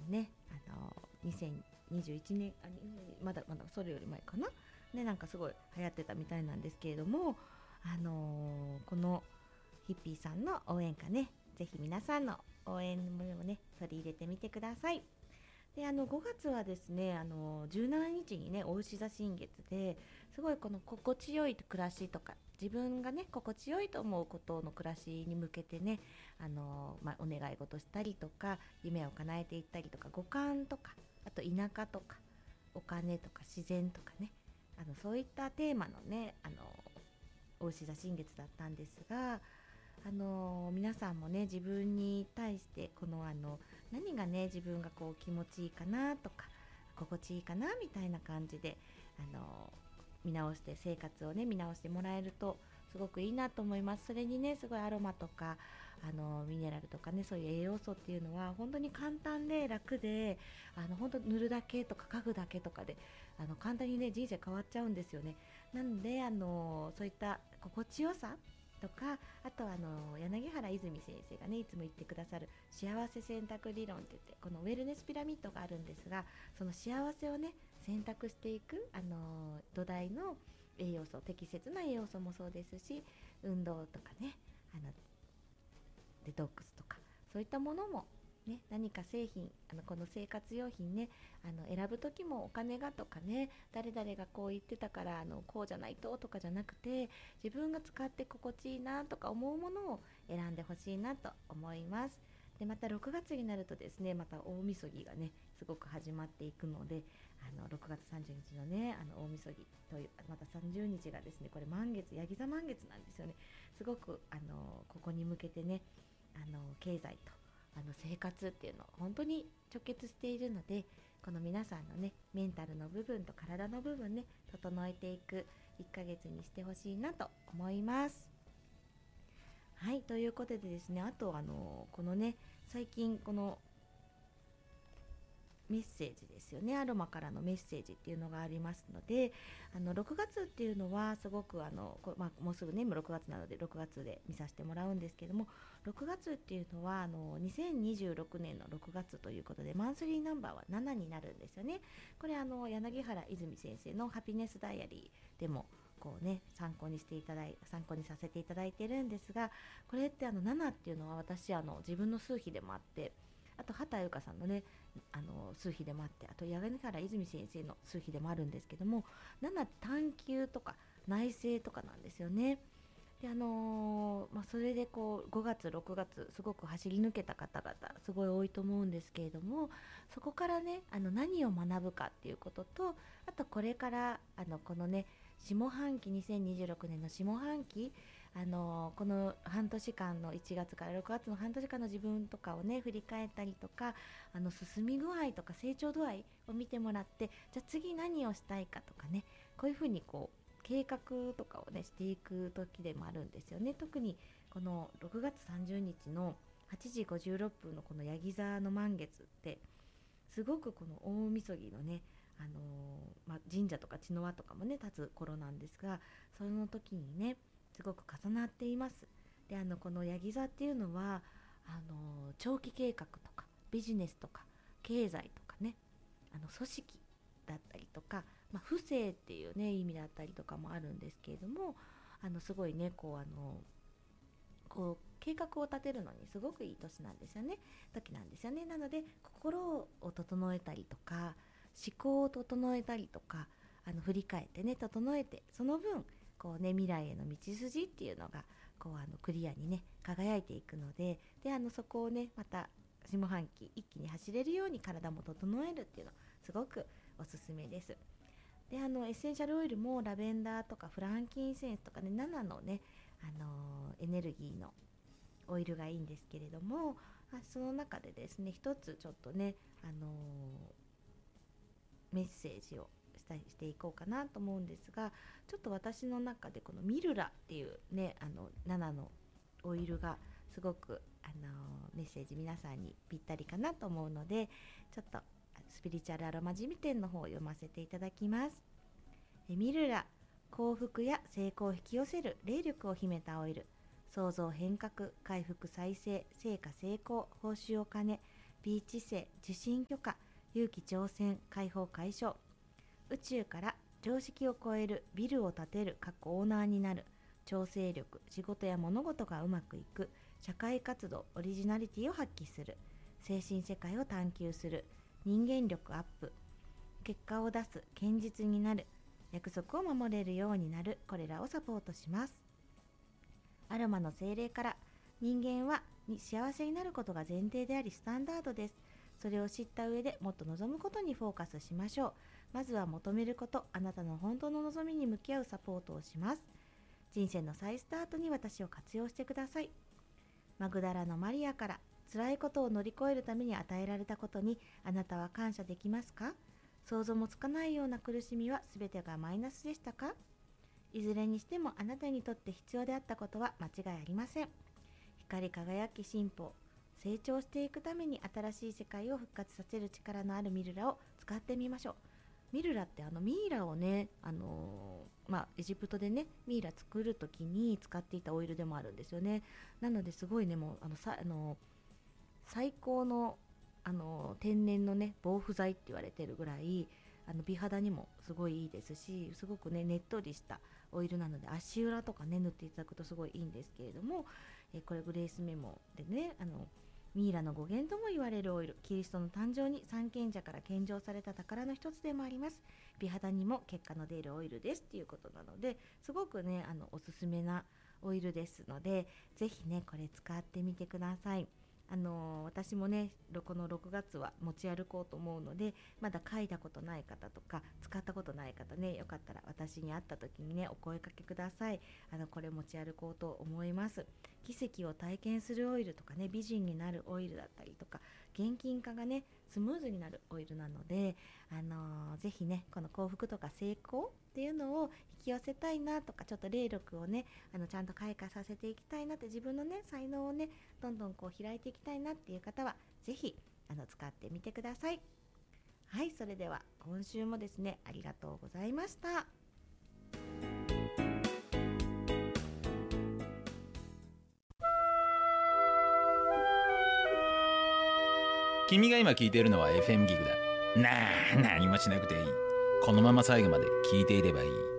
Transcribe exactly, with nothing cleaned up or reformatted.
ね、あのにせんにじゅういちねん、あまだまだそれより前かな、ね、なんかすごい流行ってたみたいなんですけれども、あのーこのヒッピーさんの応援歌ね、ぜひ皆さんの応援もね取り入れてみてください。であのごがつはですね、あのじゅうしちにちにねお牛座新月ですごいこの心地よい暮らしとか、自分がね心地よいと思うことの暮らしに向けてね、あの、まあ、お願い事したりとか夢を叶えていったりとか、五感とか、あと田舎とかお金とか自然とかね、あのそういったテーマのね、あのお牛座新月だったんですが、あの皆さんもね自分に対してこのあの何がね自分がこう気持ちいいかなとか心地いいかなみたいな感じで、あの見直して生活をね見直してもらえるとすごくいいなと思います。それにねすごいアロマとかあのミネラルとかね、そういう栄養素っていうのは本当に簡単で楽で、あの本当塗るだけとか家具だけとかであの簡単にね人生変わっちゃうんですよね。なのであのそういった心地よさとか、あとあの柳原泉先生がねいつも言ってくださる幸せ選択理論って言って、このウェルネスピラミッドがあるんですが、その幸せをね選択していくあの土台の栄養素、適切な栄養素もそうですし、運動とかね、あのデトックスとかそういったものもね、何か製品、あのこの生活用品ね、あの選ぶ時もお金がとかね、誰々がこう言ってたからあのこうじゃないととかじゃなくて、自分が使って心地いいなとか思うものを選んでほしいなと思います。でまたろくがつになるとですね、また大みそぎがねすごく始まっていくので、あのろくがつさんじゅうにちのねあの大みそぎというまたさんじゅうにちがですね、これ満月、ヤギ座満月なんですよね。すごくあのここに向けてね、あの経済とあの生活っていうの本当に直結しているので、この皆さんのねメンタルの部分と体の部分ね整えていくいっかげつにしてほしいなと思います。はい、ということでですね、あとあのこのね最近このメッセージですよね、アロマからのメッセージっていうのがありますので、あのろくがつっていうのはすごくあの、こまあ、もうすぐねろくがつなのでろくがつで見させてもらうんですけども、ろくがつっていうのはあのにせんにじゅうろくねんのろくがつということでマンスリーナンバーはななになるんですよね。これあの柳原泉先生のハピネスダイアリーでもこうね参考にしていただい参考にさせていただいてるんですが、これってあのななっていうのは私あの自分の数比でもあって、あと畑由香さんのねあの数比でもあって、あと柳原泉先生の数比でもあるんですけども、なな探求とか内省とかなんですよね。であのーまあ、それでこうごがつろくがつすごく走り抜けた方々すごい多いと思うんですけれども、そこからねあの何を学ぶかっていうことと、あとこれからあのこのね下半期にせんにじゅうろくねんの下半期、あのーこの半年間のいちがつからろくがつの半年間の自分とかをね振り返ったりとか、あの進み具合とか成長度合いを見てもらって、じゃあ次何をしたいかとかね、こういうふうにこう計画とかをねしていく時でもあるんですよね。特にこのろくがつさんじゅうにちのはちじごじゅうろっぷんのこのヤギ座の満月ってすごくこの大みそぎのね、あのーまあ、神社とか茅の輪とかもね立つ頃なんですが、その時にねすごく重なっています。であのこのヤギ座っていうのはあのー長期計画とかビジネスとか経済とかね、あの組織だったりとか、まあ、不正っていうね意味だったりとかもあるんですけれども、あのすごいねこうあのこう計画を立てるのにすごくいい年なんですよね時なんですよね。なので心を整えたりとか思考を整えたりとか、あの振り返ってね整えて、その分こうね未来への道筋っていうのがこうあのクリアにね輝いていくので、であのそこをねまた下半期一気に走れるように体も整えるっていうのすごくおすすめです。であのエッセンシャルオイルもラベンダーとかフランキンセンスとかねななのね、あのーエネルギーのオイルがいいんですけれども、あその中でですね一つちょっとね、あのーメッセージをしたりしていこうかなと思うんですが、ちょっと私の中でこのミルラっていうねあのななのオイルがすごく、あのーメッセージ皆さんにぴったりかなと思うので、ちょっとスピリチュアルアロマ辞典の方を読ませていただきます。えミルラ、幸福や成功を引き寄せる霊力を秘めたオイル。創造変革、回復再生、成果成功、報酬を兼ね、 ビーチ性、受信許可、勇気挑戦、解放解消。宇宙から常識を超える、ビルを建てる、オーナーになる、調整力、仕事や物事がうまくいく、社会活動、オリジナリティを発揮する、精神世界を探求する、人間力アップ、結果を出す、堅実になる、約束を守れるようになる、これらをサポートします。アロマの精霊から、人間は幸せになることが前提でありスタンダードです。それを知った上でもっと望むことにフォーカスしましょう。まずは求めること、あなたの本当の望みに向き合うサポートをします。人生の再スタートに私を活用してください。マグダラのマリアから、辛いことを乗り越えるために与えられたことにあなたは感謝できますか？想像もつかないような苦しみは全てがマイナスでしたか？いずれにしてもあなたにとって必要であったことは間違いありません。光り輝き進歩、成長していくために新しい世界を復活させる力のあるミルラを使ってみましょう。ミルラってあのミイラをね、あのー、まあエジプトでねミイラ作るときに使っていたオイルでもあるんですよね。なのですごいね、もうあのさあの最高のあの天然のね防腐剤って言われてるぐらい、あの美肌にもすごいいいですし、すごくねねっとりしたオイルなので足裏とかね塗っていただくとすごいいいんですけれども、えこれグレースメモでね、あのミイラの語源とも言われるオイル、キリストの誕生に三賢者から献上された宝の一つでもあります。美肌にも結果の出るオイルですっていうことなので、すごくねあのおすすめなオイルですので、ぜひねこれ使ってみてください。あのー、私もねこのろくがつは持ち歩こうと思うので、まだ嗅いだことない方とか使ったことない方ね、よかったら私に会った時にねお声かけください。あのこれ持ち歩こうと思います。奇跡を体験するオイルとかね、美人になるオイルだったりとか、現金化がねスムーズになるオイルなので、あのー、ぜひねこの幸福とか成功っていうのを引き寄せたいなとか、ちょっと霊力をねあのちゃんと開花させていきたいなって、自分のね才能をねどんどんこう開いていきたいなっていう方はぜひあの使ってみてください。はい、それでは今週もですねありがとうございました。 君が今聞いているのは エフエム ギグだ。なあ、何もしなくていい。このまま最後まで聞いていればいい。